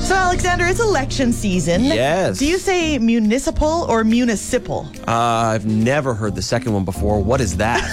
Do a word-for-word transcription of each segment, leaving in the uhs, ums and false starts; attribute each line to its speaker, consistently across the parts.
Speaker 1: So, Alexander, it's election season.
Speaker 2: Yes.
Speaker 1: Do you say municipal or municipal?
Speaker 2: Uh, I've never heard the second one before. What is that?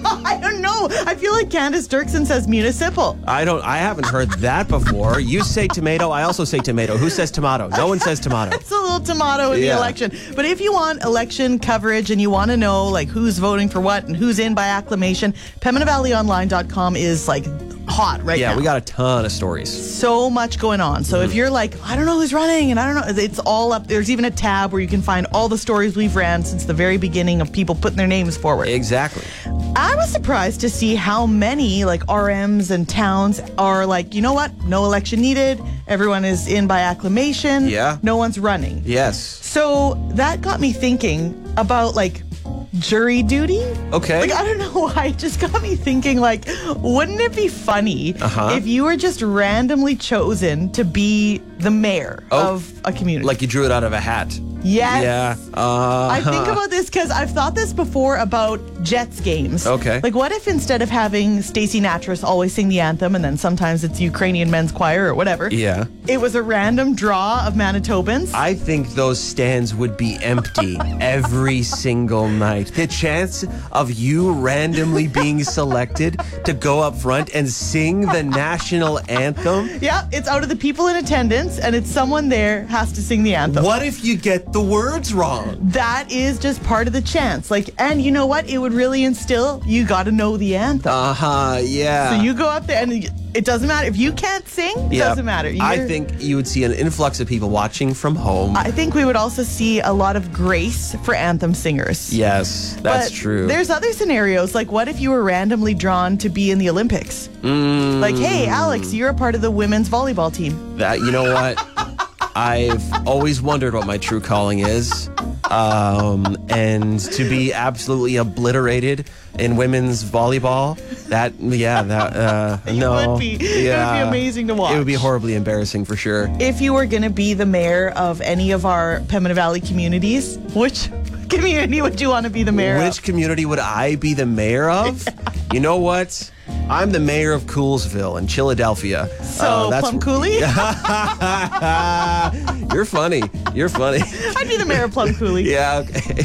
Speaker 1: I don't know. I feel like Candace Dirksen says municipal.
Speaker 2: I don't. I haven't heard that before. You say tomato. I also say tomato. Who says tomato? No one says tomato.
Speaker 1: It's a little tomato in
Speaker 2: Yeah.
Speaker 1: the election. But if you want election coverage and you want to know like who's voting for what and who's in by acclamation, Pembina Valley Online dot com is like hot right
Speaker 2: Yeah,
Speaker 1: now.
Speaker 2: we got a ton of stories.
Speaker 1: So much going on. So if you're like, I don't know who's running and I don't know, it's all up. There's even a tab where you can find all the stories we've ran since the very beginning of people putting their names forward.
Speaker 2: Exactly.
Speaker 1: I was surprised to see how many like R Ms and towns are like, you know what? No election needed. Everyone is in by acclamation.
Speaker 2: Yeah.
Speaker 1: No one's running.
Speaker 2: Yes.
Speaker 1: So that got me thinking about like jury duty.
Speaker 2: Okay.
Speaker 1: Like, I don't know why. It just got me thinking, like, wouldn't it be funny
Speaker 2: Uh-huh.
Speaker 1: if you were just randomly chosen to be the mayor
Speaker 2: Oh,
Speaker 1: of a community?
Speaker 2: Like you drew it out of a hat.
Speaker 1: Yes.
Speaker 2: Yeah. Uh,
Speaker 1: I think about this because I've thought this before about Jets games.
Speaker 2: Okay.
Speaker 1: Like, what if instead of having Stacey Natras always sing the anthem and then sometimes it's Ukrainian men's choir or whatever,
Speaker 2: Yeah.
Speaker 1: it was a random draw of Manitobans?
Speaker 2: I think those stands would be empty every single night. The chance of you randomly being selected to go up front and sing the national anthem.
Speaker 1: Yeah, it's out of the people in attendance and it's someone there has to sing the anthem.
Speaker 2: What if you get the words wrong?
Speaker 1: That is just part of the chance. Like, and you know what? It would really instill, you got to know the anthem.
Speaker 2: Uh-huh, yeah.
Speaker 1: So you go up there and it doesn't matter. If you can't sing, it
Speaker 2: Yeah.
Speaker 1: doesn't matter.
Speaker 2: I
Speaker 1: You're-
Speaker 2: think you would see an influx of people watching from home.
Speaker 1: I think we would also see a lot of grace for anthem singers.
Speaker 2: yes, that's
Speaker 1: But
Speaker 2: true.
Speaker 1: There's other scenarios. Like, what if you were randomly drawn to be in the Olympics?
Speaker 2: Mm,
Speaker 1: Like, hey, Alex, you're a part of the women's volleyball team.
Speaker 2: that, you know what? I've always wondered what my true calling is. Um, and to be absolutely obliterated in women's volleyball, that, yeah, that, uh,
Speaker 1: It
Speaker 2: no.
Speaker 1: would be. It would be
Speaker 2: Yeah.
Speaker 1: amazing to watch.
Speaker 2: It would be horribly embarrassing for sure.
Speaker 1: If you were going to be the mayor of any of our Pembina Valley communities, which community would you want to be the mayor
Speaker 2: Which
Speaker 1: of?
Speaker 2: community would I be the mayor of? You know what? I'm the mayor of Coolsville in Philadelphia.
Speaker 1: So, Plum Cooley?
Speaker 2: You're funny. You're funny.
Speaker 1: I'd be the mayor of Plum Cooley.
Speaker 2: Yeah, okay.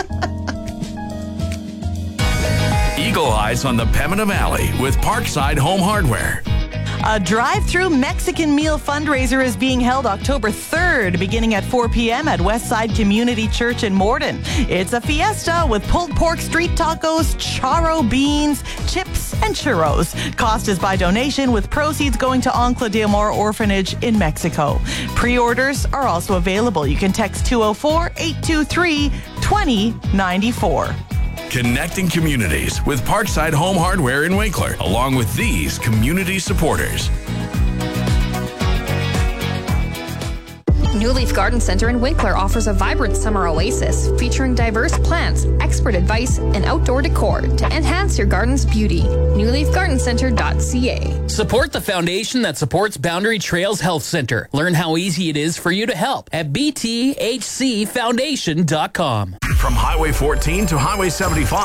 Speaker 3: Eagle Eyes on the Pembina Valley with Parkside Home Hardware.
Speaker 1: A drive-through Mexican meal fundraiser is being held October third, beginning at four p.m. at Westside Community Church in Morden. It's a fiesta with pulled pork street tacos, charro beans, chips, and churros. Cost is by donation, with proceeds going to Ancla de Amor Orphanage in Mexico. Pre-orders are also available. You can text two oh four, eight two three, two oh nine four.
Speaker 3: Connecting communities with Parkside Home Hardware in Winkler, along with these community supporters.
Speaker 4: New Leaf Garden Center in Winkler offers a vibrant summer oasis featuring diverse plants, expert advice, and outdoor decor to enhance your garden's beauty. new leaf garden center dot c a.
Speaker 5: Support the foundation that supports Boundary Trails Health Center. Learn how easy it is for you to help at b t h c foundation dot com.
Speaker 3: From Highway fourteen to Highway seventy-five.